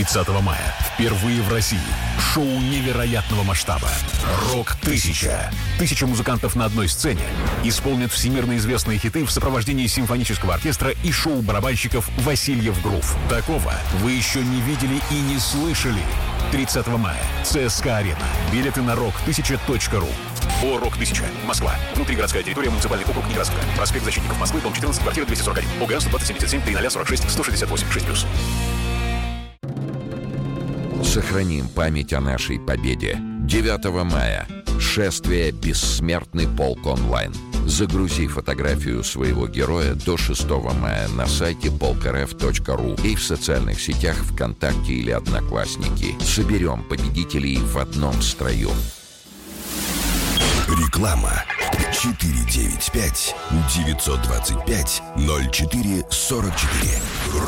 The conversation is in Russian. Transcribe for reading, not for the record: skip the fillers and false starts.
30 мая впервые в России шоу невероятного масштаба «Рок-1000». 1000 музыкантов на одной сцене исполнят всемирно известные хиты в сопровождении симфонического оркестра и шоу-барабанщиков «Васильев Грув». Такого вы еще не видели и не слышали. 30 мая. ЦСКА-арена. Билеты на rock1000.ru. О, «Рок-1000». Москва. Внутригородская территория, муниципальный округ Некрасовка. Проспект Защитников Москвы, дом 14, квартира 241. ОГРН 12077 3046 168 6+. Сохраним память о нашей победе. 9 мая. Шествие «Бессмертный полк онлайн». Загрузи фотографию своего героя до 6 мая на сайте polkrf.ru и в социальных сетях ВКонтакте или Одноклассники. Соберем победителей в одном строю. Реклама. 495 925 0444.